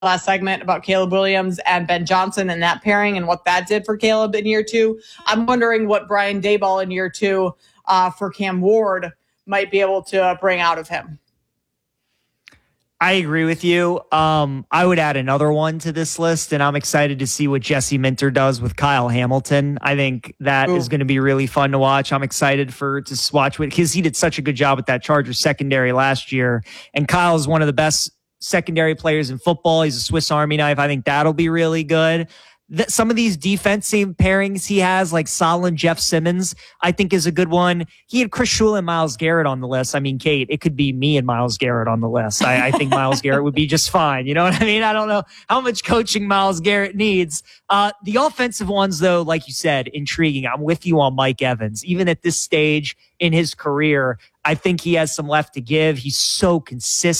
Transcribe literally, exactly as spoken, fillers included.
last segment about Caleb Williams and Ben Johnson and that pairing and what that did for Caleb in year two. I'm wondering what Brian Daboll in year two uh, for Cam Ward might be able to bring out of him. I agree with you. Um, I would add another one to this list, and I'm excited to see what Jesse Minter does with Kyle Hamilton. I think that Ooh. is going to be really fun to watch. I'm excited for to watch with because he did such a good job with that Chargers secondary last year, and Kyle is one of the best secondary players in football. He's a Swiss Army knife. I think that'll be really good. That some of these defensive pairings he has, like Solin, Jeff Simmons, I think is a good one. He had Chris Shula and Myles Garrett on the list. I mean, Kate, it could be me and Myles Garrett on the list. I, I think Myles Garrett would be just fine. You know what I mean? I don't know how much coaching Myles Garrett needs. Uh, the offensive ones, though, like you said, intriguing. I'm with you on Mike Evans. Even at this stage in his career, I think he has some left to give. He's so consistent.